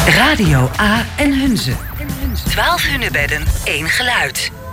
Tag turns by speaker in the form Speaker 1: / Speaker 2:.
Speaker 1: Radio A en Hunze. 12 hunebedden, één geluid.